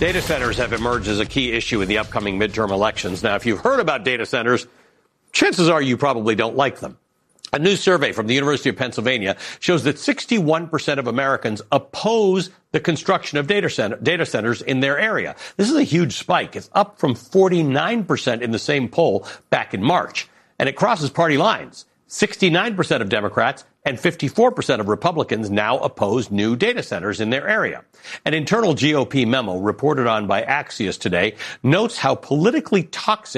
Data centers have emerged as a key issue in the upcoming midterm elections. Now, if you've heard about data centers, chances are you probably don't like them. A new survey from the University of Pennsylvania shows that 61% of Americans oppose the construction of data centers in their area. This is a huge spike. It's up from 49% in the same poll back in March. And it crosses party lines. 69% of Democrats and 54% of Republicans now oppose new data centers in their area. An internal GOP memo reported on by Axios today notes how politically toxic